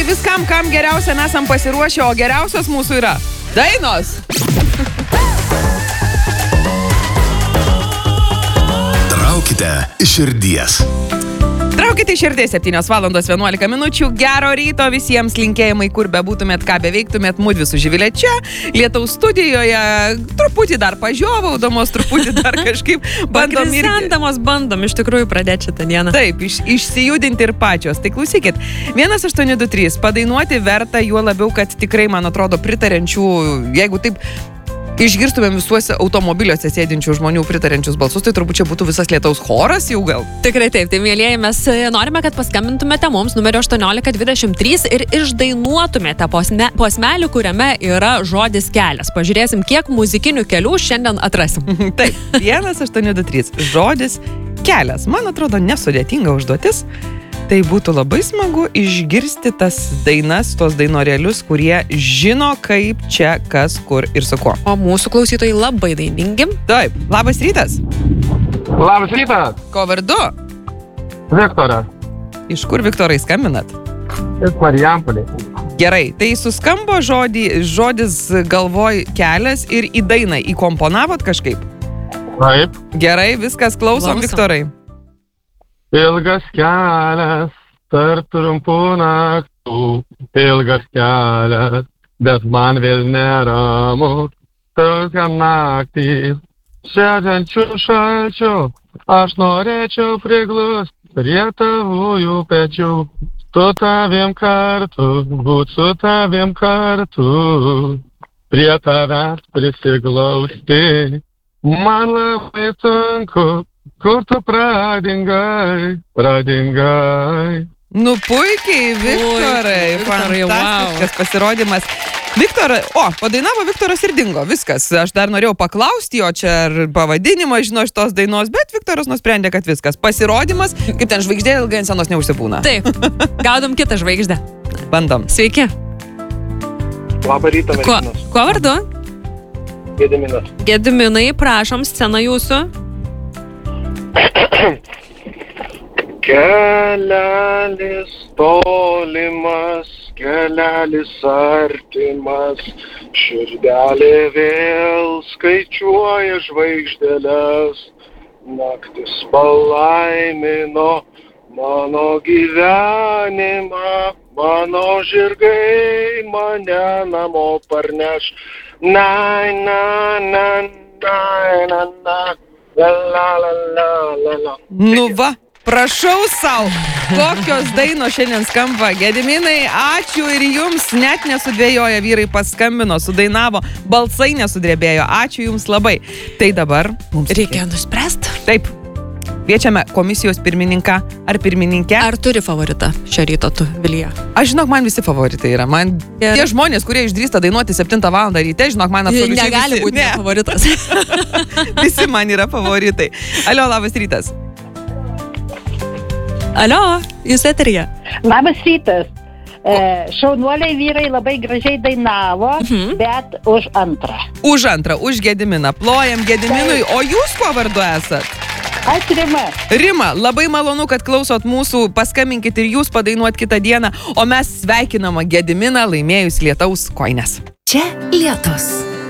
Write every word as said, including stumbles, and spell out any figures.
Taigi viskam, kam geriausia nesam pasiruošę, o geriausios mūsų yra dainos. Traukite iš širdies. Traukite iš širdies, septynios valandos vienuolika minučių. Gero ryto visiems, linkėjimai, kur bebūtumėt, ką beveiktumėt, mudvi su Živilė čia, Lietaus studijoje. Truputį dar pažiovaudamos, truputį dar kažkaip bandom irgi. Krisantamos bandom iš tikrųjų pradėti šitą dieną. Taip, iš, išsijudinti ir pačios. Tai klausykit, vienas aštuoni du trys, padainuoti verta, juo labiau, kad tikrai, man atrodo, pritarenčių, jeigu taip išgirstumėm visuose automobiliuose sėdinčių žmonių pritarenčius balsus, tai turbūt čia būtų visas Lietaus choras jau gal. Tikrai taip, tai mėlieji, mes norime, kad paskambintumėte mums numeriu aštuoniolika dvidešimt trys ir išdainuotumėte posme, posmelį, kuriame yra žodis kelias. Pažiūrėsim, kiek muzikinių kelių šiandien atrasim. Taip, vienas aštuoni du trys, žodis kelias. Man atrodo, nesudėtinga užduotis. Tai būtų labai smagu išgirsti tas dainas, tos dainorėlius, kurie žino, kaip čia, kas, kur ir su kuo. O mūsų klausytojai labai dainingi. Taip, labas rytas. Labas rytas. Ko vardu? Viktoras. Iš kur, Viktorai, skambinat? Iš Marijampolės. Gerai, tai suskambo žodį, žodis galvoj kelias ir į dainą įkomponavot kažkaip? Taip. Gerai, viskas, klausom, Klausom. Viktorai. Ilgas kelias tarp trumpų naktų, ilgas kelias, bet man vėl neramu, tokiam naktį, sėdžiančių šalčių, aš norėčiau priglust prie tavųjų pečių, su tavim kartu, būt su tavim kartu, prie tavęs prisiglausti, man labai sunku. Kur tu pradingai, pradingai. Nu, puikiai, Viktorai, Oi, Viktorai, fantastiškas pasirodymas. Viktor, o, padainavo Viktoras ir dingo, viskas. Aš dar norėjau paklausti jo čia ar pavadinimą, žinau, šitos dainos, bet Viktoras nusprendė, kad viskas. Pasirodymas, kaip ten žvaigždė ilgai ant scenos neužsibūna. Taip, gaudom kitą žvaigždę. Bandom. Sveiki. Labą rytą, Kuo, merginos. kuo vardu? Gediminas. Gediminai, prašom, scena jūsų. Kelelis tolimas, kelelis artimas, širdelė vėl skaičiuoja žvaigždėles, naktis palaimino mano gyvenimą, mano žirgai mane namo parneš, na, na, na, na, na, na. La, la, la, la, la, la. Nu va, prašau sau, kokios dainos šiandien skamba. Gediminai, ačiū ir jums, net nesudvėjoja vyrai, paskambino, sudainavo, balsai nesudrebėjo. Ačiū jums labai. Tai dabar mums Reikia nuspręsti. Taip, kviečiame komisijos pirmininką ar pirmininkę. Ar turi favoritą šio ryto tu, Vilija? Aš žinok, man visi favoritai yra. Man Ir- tie žmonės, kurie išdrįsta dainuoti septintą valandą ryte, žinok, man absoliučiai Negali visi. būti ne. favoritas. Visi man yra favoritai. Alio, labas rytas. Alio, jūs eterija. Labas rytas. E, šaunuoliai vyrai labai gražiai dainavo, Mhm. bet už antrą. Už antrą, už Gediminą. Plojam Gediminui, o jūs kuo vardu esat? Aš Rima. Rima, labai malonu, kad klausot mūsų, paskambinkit ir jūs padainuot kitą dieną, o mes sveikinama Gediminą laimėjus Lietaus kojines. Čia Lietus.